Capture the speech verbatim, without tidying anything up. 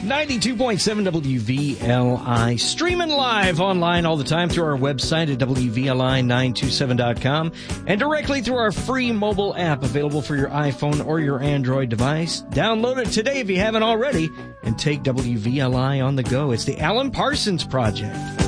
ninety-two point seven W V L I, streaming live online all the time through our website at W V L I nine two seven dot com and directly through our free mobile app available for your iPhone or your Android device. Download it today if you haven't already and take W V L I on the go. It's the Alan Parsons Project.